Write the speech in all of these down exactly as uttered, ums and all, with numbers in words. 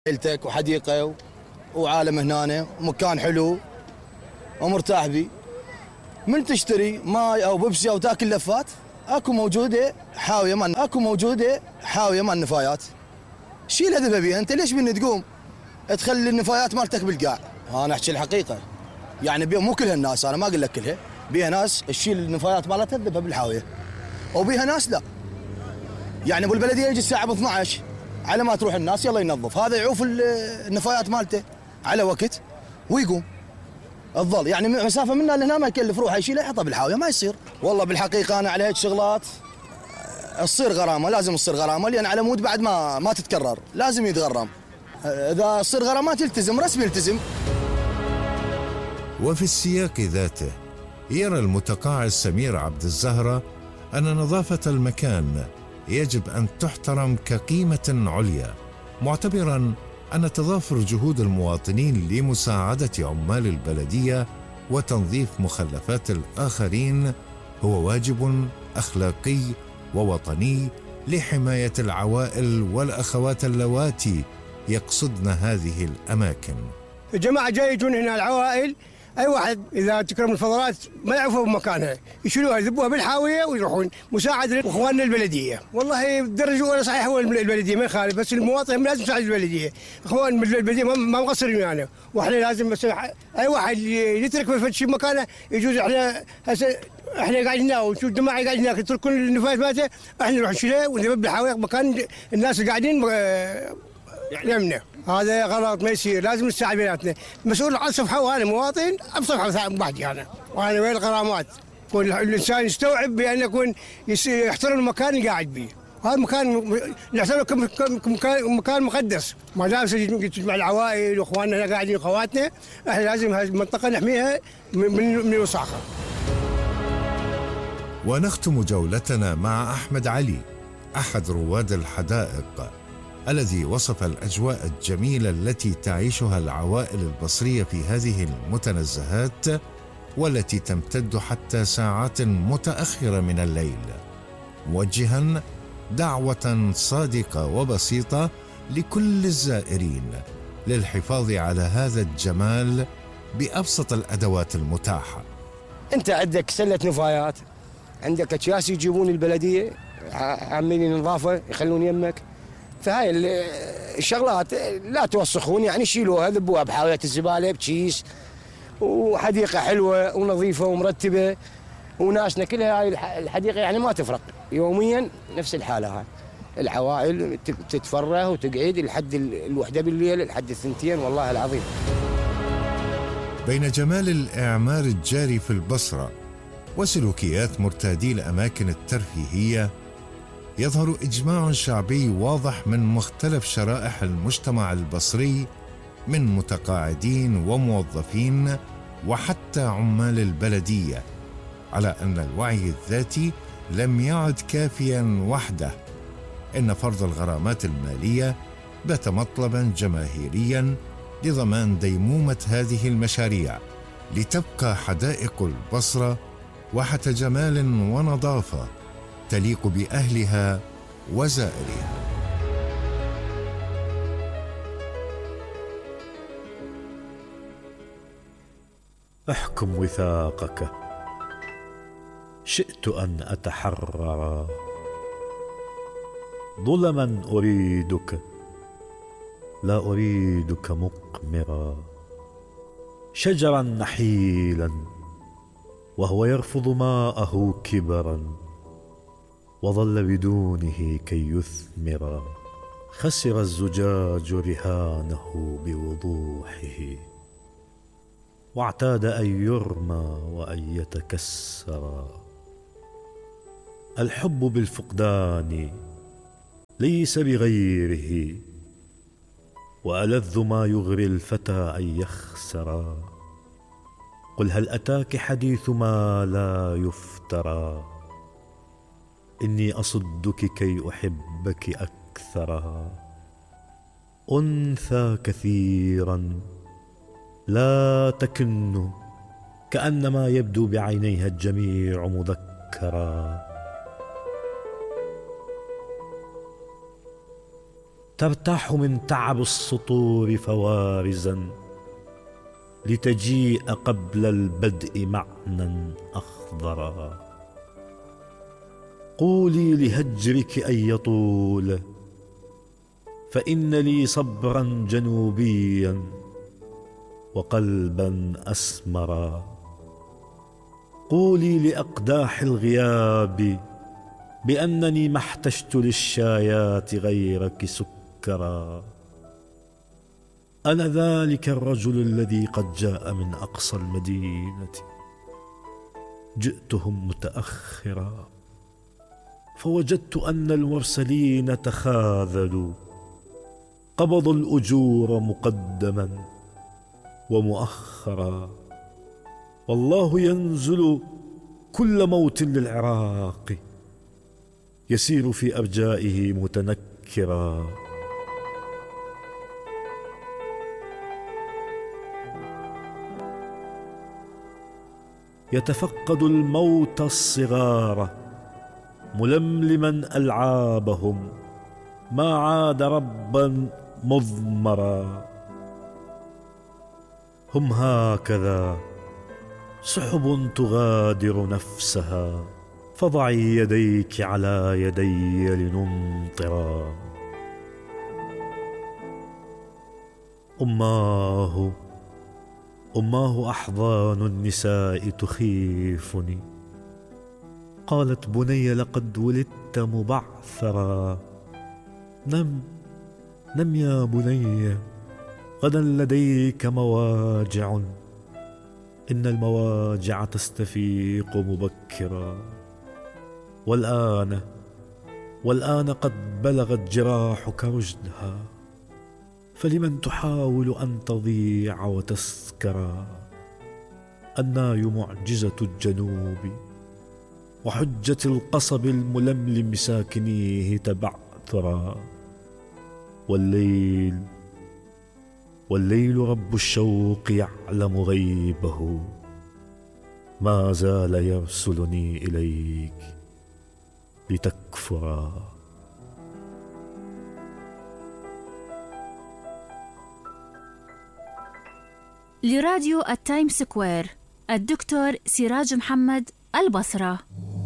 عيلتك وحديقة وعالم هنا ومكان حلو ومرتاح بيه. من تشتري ماي او بيبسي او تاكل لفات اكو موجوده حاويه من اكو موجوده حاويه من النفايات. شيل هذا بيها انت ليش بدنا تقوم تخلي النفايات مالتك بالقاع؟ انا احكي الحقيقه يعني بيها مو كل الناس، انا ما اقول لك كلها، بيها ناس تشيل النفايات مالتها تذبها بالحاويه وبيها ناس لا. يعني ابو البلديه يجي الساعه اثنعش على ما تروح الناس يلا ينظف، هذا يعوف النفايات مالته على وقت ويقوم الظل. يعني مسافه منا لهنا ما يكلف روحه يشيلها يحطها بالحاويه، ما يصير. والله بالحقيقه انا على هيك شغلات تصير غرامه، لازم تصير غرامه، لان على مود بعد ما ما تتكرر لازم يتغرم. اذا تصير غرامات يلتزم رسمي يلتزم. وفي السياق ذاته يرى المتقاعد سمير عبد الزهرة أن نظافة المكان يجب أن تحترم كقيمة عليا، معتبراً أن تضافر جهود المواطنين لمساعدة عمال البلدية وتنظيف مخلفات الآخرين هو واجب أخلاقي ووطني لحماية العوائل والأخوات اللواتي يقصدن هذه الأماكن. الجماعة جاي يجون هنا العوائل، أي واحد إذا تكرم الفضلات ما يعرفوا بمكانها يشيلوها يذبوها بالحاوية ويروحون مساعدة إخواننا البلدية. والله الدرجة ولا صحيح هو البلدية ما يخالف، بس المواطن لازم يساعد البلدية. إخوان البلدية ما مقصرين يعني، وإحنا لازم بس أي واحد يترك في شيء مكانه يجوز. إحنا هسه إحنا قاعدين هنا ونشوف جماعة قاعدين هناك يتركون النفايات مالته، إحنا نروح نشيلها ونذبها بالحاوية مكان الناس قاعدين يمنع. هذا غلط ما يصير، لازم نساعد بيناتنا. مسؤول عن صفحه وانا مواطن بصفحه بعدي انا، وانا وين الغرامات؟ يكون الانسان يستوعب بان يكون يحترم المكان اللي قاعد به. هذا مكان نحترمه كمكان مكان مقدس، ما دام تجمع العوائل واخواننا هنا قاعدين اخواتنا، احنا لازم هذه المنطقه نحميها من من الوساخه. ونختم جولتنا مع أحمد علي أحد رواد الحدائق الذي وصف الأجواء الجميلة التي تعيشها العوائل البصرية في هذه المتنزهات والتي تمتد حتى ساعات متأخرة من الليل، موجها دعوة صادقة وبسيطة لكل الزائرين للحفاظ على هذا الجمال بأبسط الأدوات المتاحة. أنت عندك سلة نفايات، عندك أكياس يجيبون البلدية عاملين نظافة يخلون يمك، فهاي الشغلات لا توسخون، يعني شيلوها ذبوها بحاوية الزبالة بكيس، وحديقة حلوة ونظيفة ومرتبة، وناسنا كلها هاي الحديقة يعني ما تفرق، يوميا نفس الحالة. هاي العوائل تتفرغ وتقعد لحد الوحدة بالليل لحد الثنتين، والله العظيم. بين جمال الإعمار الجاري في البصرة وسلوكيات مرتادي الأماكن الترفيهية يظهر إجماع شعبي واضح من مختلف شرائح المجتمع البصري من متقاعدين وموظفين وحتى عمال البلدية على أن الوعي الذاتي لم يعد كافياً وحده، إن فرض الغرامات المالية بات مطلباً جماهيرياً لضمان ديمومة هذه المشاريع لتبقى حدائق البصرة واحة جمال ونظافة تليق بأهلها وزائرها. احكم وثاقك، شئت أن أتحرر، ظلما أريدك لا أريدك مقمرا، شجرا نحيلا وهو يرفض ماءه كبرا وظل بدونه كي يثمر، خسر الزجاج رهانه بوضوحه واعتاد أن يرمى وأن يتكسر. الحب بالفقدان ليس بغيره، وألذ ما يغري الفتى أن يخسر. قل هل أتاك حديث ما لا يفترى، إني أصدك كي أحبك أكثر. أنثى كثيرا لا تكن، كأنما يبدو بعينيها الجميع مذكرا. ترتاح من تعب السطور فوارزا لتجيء قبل البدء معنى أخضرا. قولي لهجرك أن يطول فإن لي صبرا جنوبيا وقلبا أسمرا. قولي لأقداح الغياب بأنني ما احتجت للشايات غيرك سكرا. أنا ذلك الرجل الذي قد جاء من أقصى المدينة، جئتهم متأخرا فوجدت أن المرسلين تخاذلوا، قبضوا الأجور مقدما ومؤخرا. والله ينزل كل موت للعراق، يسير في أرجائه متنكرا. يتفقد الموت الصغار ململما ألعابهم، ما عاد ربا مضمرا. هم هكذا سحب تغادر نفسها، فضعي يديك على يدي لنمطرا. أماه أماه أحضان النساء تخيفني. قالت بني لقد ولدت مبعثرا. نم نم يا بني، غدا لديك مواجع، إن المواجع تستفيق مبكرا. والآن والآن قد بلغت جراحك رشدها، فلمن تحاول أن تضيع وتسكرا. الناي معجزة الجنوب وحجة القصب الململم ساكنيه تبعثرا. والليل والليل رب الشوق يعلم غيبه، ما زال يرسلني إليك لتكفرا. لراديو التايم سكوير، الدكتور سراج محمد، البصرة.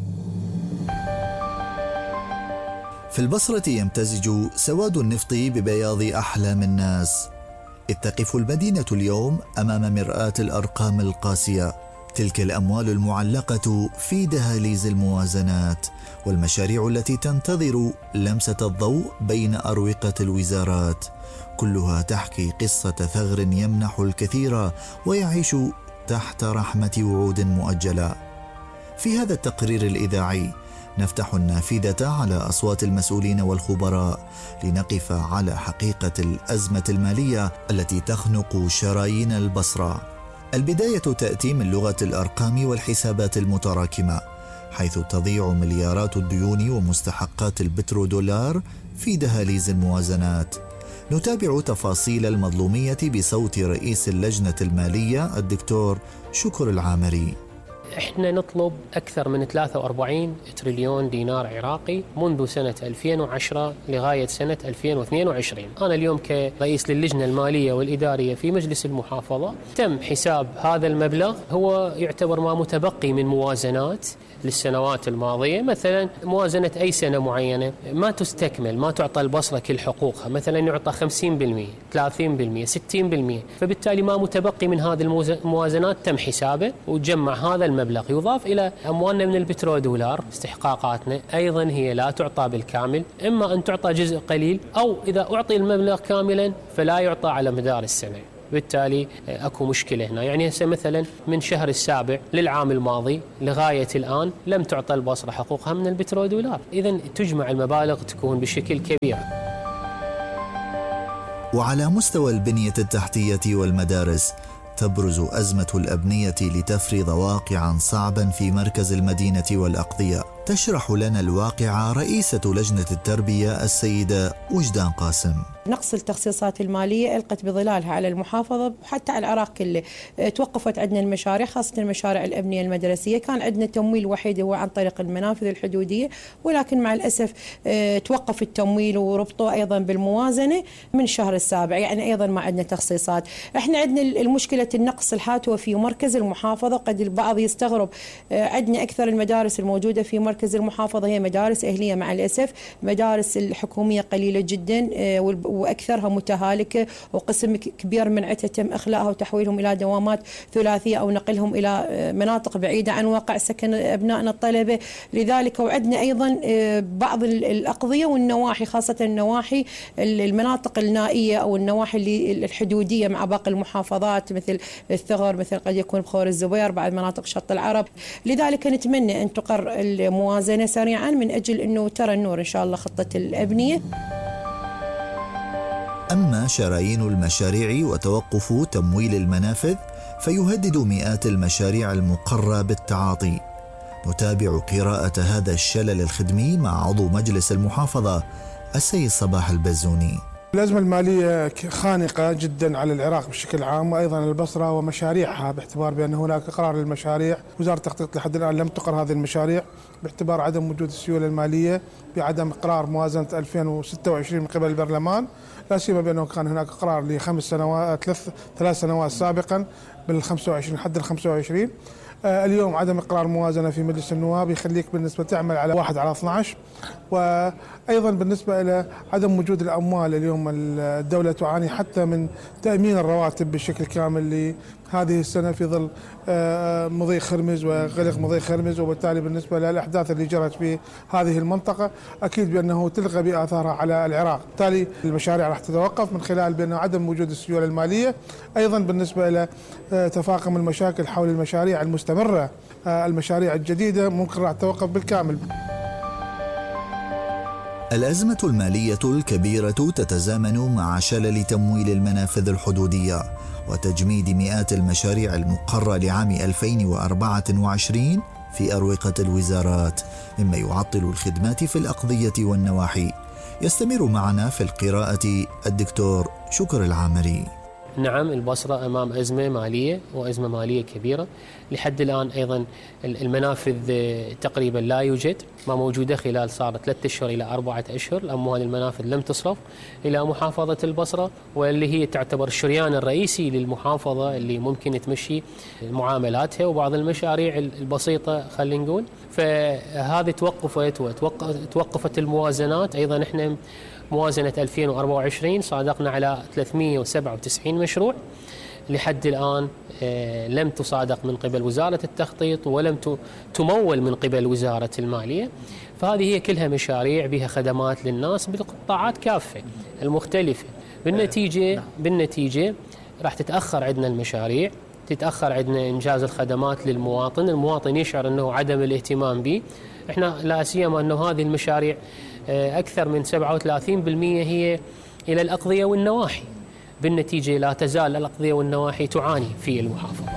في البصرة يمتزج سواد النفط ببياض أحلام الناس، إذ تقف المدينة اليوم أمام مرآة الأرقام القاسية، تلك الأموال المعلقة في دهاليز الموازنات والمشاريع التي تنتظر لمسة الضوء بين أروقة الوزارات، كلها تحكي قصة ثغر يمنح الكثير ويعيش تحت رحمة وعود مؤجلة. في هذا التقرير الإذاعي نفتح النافذة على أصوات المسؤولين والخبراء لنقف على حقيقة الأزمة المالية التي تخنق شرايين البصرة. البداية تأتي من لغة الأرقام والحسابات المتراكمة، حيث تضيع مليارات الديون ومستحقات البترودولار في دهاليز الموازنات. نتابع تفاصيل المظلومية بصوت رئيس اللجنة المالية الدكتور شكر العامري. احنا نطلب أكثر من ثلاثة وأربعين تريليون دينار عراقي منذ سنة ألفين وعشرة لغاية سنة ألفين واثنين وعشرين. أنا اليوم كرئيس للجنة المالية والإدارية في مجلس المحافظة تم حساب هذا المبلغ، هو يعتبر ما متبقي من موازنات للسنوات الماضية. مثلا موازنة أي سنة معينة ما تستكمل، ما تعطى البصرة كل حقوقها، مثلا يعطى خمسين بالمئة ثلاثين بالمئة ستين بالمئة، فبالتالي ما متبقي من هذه الموازنات تم حسابه وجمع هذا المبلغ. يضاف إلى أموالنا من البترودولار استحقاقاتنا أيضا هي لا تعطى بالكامل، إما أن تعطى جزء قليل أو إذا أعطي المبلغ كاملا فلا يعطى على مدار السنة. بالتالي أكو مشكلة هنا. يعني هسه مثلا من شهر السابع للعام الماضي لغاية الآن لم تعطى البصرة حقوقها من البترودولار. إذن تجمع المبالغ تكون بشكل كبير. وعلى مستوى البنية التحتية والمدارس تبرز أزمة الأبنية لتفرض واقعا صعبا في مركز المدينة والأقضية. تشرح لنا الواقع رئيسة لجنة التربية السيدة وجدان قاسم. نقص التخصيصات المالية ألقت بظلالها على المحافظة وحتى على العراق كله. توقفت عندنا المشاريع، خاصة المشاريع الأبنية المدرسية، كان عندنا تمويل وحيد هو عن طريق المنافذ الحدودية، ولكن مع الأسف توقف التمويل وربطه أيضا بالموازنة من الشهر السابع، يعني أيضا ما عندنا تخصيصات. احنا عندنا المشكلة النقص الحاد هو في مركز المحافظة. قد البعض يستغرب، عندنا أكثر المدارس الموجودة في مركز المحافظة هي مدارس أهلية، مع الأسف مدارس الحكومية قليلة جدا وأكثرها متهالكة، وقسم كبير من عدتها تم إخلاءها وتحويلهم إلى دوامات ثلاثية أو نقلهم إلى مناطق بعيدة عن واقع سكن أبنائنا الطلبة. لذلك وعدنا أيضا بعض الأقضية والنواحي، خاصة النواحي المناطق النائية أو النواحي الحدودية مع باقي المحافظات مثل الثغر، مثل قد يكون بخور الزبير، بعض مناطق شط العرب. لذلك نتمنى أن تقر الموازنة سريعا من أجل أنه ترى النور إن شاء الله خطة الأبنية. أما شرايين المشاريع وتوقف تمويل المنافذ فيهدد مئات المشاريع المقرة بالتعاطي. نتابع قراءة هذا الشلل الخدمي مع عضو مجلس المحافظة السيد صباح البزوني. الأزمة المالية خانقة جدا على العراق بشكل عام، وأيضا البصرة ومشاريعها، باعتبار بأن هناك قرار للمشاريع. وزارة التخطيط لحد الآن لم تقر هذه المشاريع باعتبار عدم وجود السيولة المالية، بعدم إقرار موازنة ألفين وستة وعشرين من قبل البرلمان، لا سيما بأنه كان هناك قرار لخمس سنوات ثلاث ثلاث سنوات سابقا بالخمسة وعشرين حد الخمسة وعشرين. اليوم عدم إقرار موازنة في مجلس النواب يخليك بالنسبة تعمل على واحد على اثني عشر. وأيضا بالنسبة إلى عدم وجود الأموال، اليوم الدولة تعاني حتى من تأمين الرواتب بشكل كامل لهذه السنة في ظل مضيق خرمز وغلق مضيق خرمز، وبالتالي بالنسبة للأحداث اللي جرت في هذه المنطقة أكيد بأنه تلغى بآثارها على العراق. بالتالي المشاريع راح تتوقف من خلال بأن عدم وجود السيولة المالية. أيضا بالنسبة إلى تفاقم المشاكل حول المشاريع المستمرة، المشاريع الجديدة ممكن راح تتوقف بالكامل. الأزمة المالية الكبيرة تتزامن مع شلل تمويل المنافذ الحدودية وتجميد مئات المشاريع المقرة لعام ألفين وأربعة وعشرين في أروقة الوزارات، مما يعطل الخدمات في الأقضية والنواحي. يستمر معنا في القراءة الدكتور شكر العامري. نعم، البصرة أمام أزمة مالية وأزمة مالية كبيرة. لحد الآن أيضا المنافذ تقريبا لا يوجد، ما موجودة خلال صار ثلاثة أشهر إلى أربعة أشهر. الأموال المنافذ لم تصرف إلى محافظة البصرة، واللي هي تعتبر الشريان الرئيسي للمحافظة اللي ممكن تمشي معاملاتها وبعض المشاريع البسيطة خلينا نقول. فهذه توقفت وتوقفت الموازنات. أيضا إحنا موازنة ألفين وأربعة وعشرين صادقنا على ثلاثمئة وسبعة وتسعين مشروع، لحد الآن لم تصادق من قبل وزارة التخطيط ولم تمول من قبل وزارة المالية. فهذه هي كلها مشاريع بها خدمات للناس بالقطاعات كافة المختلفة. بالنتيجة بالنتيجة راح تتأخر عندنا المشاريع، تتأخر عندنا إنجاز الخدمات للمواطن، المواطن يشعر أنه عدم الاهتمام به. إحنا لا سيما أنه هذه المشاريع أكثر من سبعة وثلاثين بالمئة هي إلى الأقضية والنواحي. بالنتيجة لا تزال الأقضية والنواحي تعاني في المحافظة.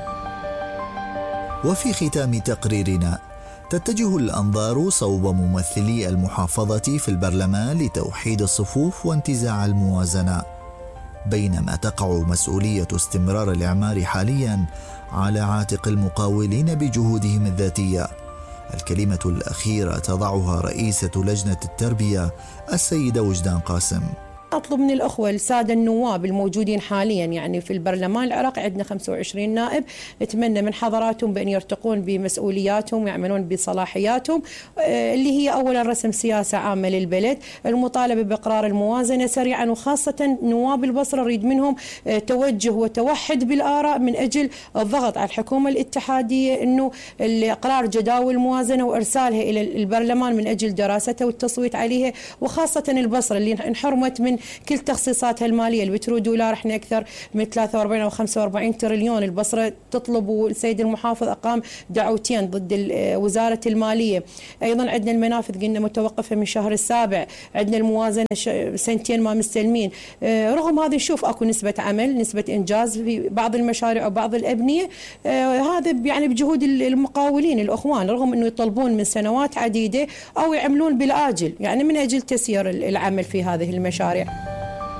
وفي ختام تقريرنا تتجه الأنظار صوب ممثلي المحافظة في البرلمان لتوحيد الصفوف وانتزاع الموازنة، بينما تقع مسؤولية استمرار الإعمار حاليا على عاتق المقاولين بجهودهم الذاتية. الكلمة الأخيرة تضعها رئيسة لجنة التربية السيدة وجدان قاسم. أطلب من الأخوة السادة النواب الموجودين حاليا يعني في البرلمان العراقي، عندنا خمسة وعشرين نائب، نتمنى من حضراتهم بأن يرتقون بمسؤولياتهم ويعملون بصلاحياتهم، اللي هي أولا رسم سياسة عامة للبلد، المطالبة بإقرار الموازنة سريعا، وخاصة نواب البصرة نريد منهم توجه وتوحد بالآراء من أجل الضغط على الحكومة الاتحادية أنه إقرار جداول الموازنة وإرسالها إلى البرلمان من أجل دراستها والتصويت عليها، وخاصة البصرة اللي انحرمت من كل تخصيصاتها الماليه. البترو دولار احنا اكثر من ثلاثة وأربعين او خمسة وأربعين تريليون. البصره تطلب، والسيد المحافظ اقام دعوتين ضد وزاره الماليه. ايضا عندنا المنافذ قلنا متوقفه من شهر السابع، عندنا الموازنه سنتين ما مستلمين. رغم هذا نشوف اكو نسبه عمل، نسبه انجاز في بعض المشاريع وبعض الابنيه، هذا يعني بجهود المقاولين الاخوان، رغم انه يطلبون من سنوات عديده او يعملون بالاجل يعني من اجل تسيير العمل في هذه المشاريع.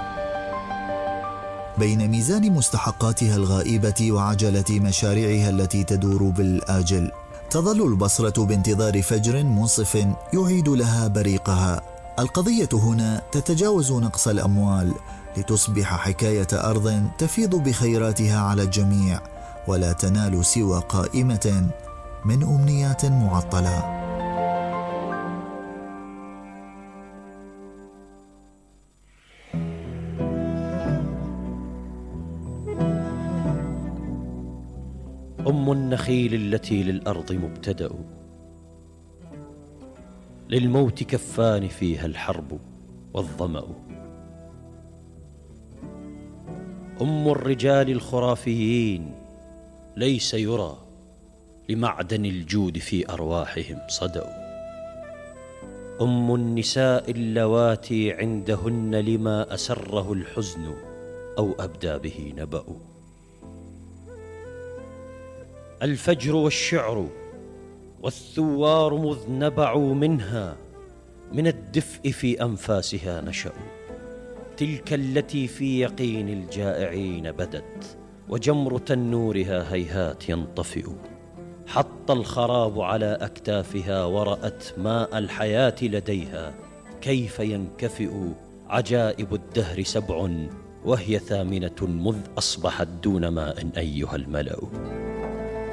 بين ميزان مستحقاتها الغائبة وعجلة مشاريعها التي تدور بالآجل. تظل البصرة بانتظار فجر منصف يعيد لها بريقها. القضية هنا تتجاوز نقص الأموال لتصبح حكاية أرض تفيض بخيراتها على الجميع، ولا تنال سوى قائمة من أمنيات معطلة. أم النخيل التي للأرض مبتدأ، للموت كفان فيها الحرب والظمأ. أم الرجال الخرافيين ليس يرى لمعدن الجود في أرواحهم صدأ. أم النساء اللواتي عندهن لما أسره الحزن أو أبدى به نبأ. الفجر والشعر والثوار مذ نبعوا منها، من الدفء في أنفاسها نشأوا. تلك التي في يقين الجائعين بدت، وجمر تنورها هيهات ينطفئ. حط الخراب على أكتافها ورأت ماء الحياة لديها، كيف ينكفئ. عجائب الدهر سبع وهي ثامنة، مذ أصبحت دون ماء أيها الملأ.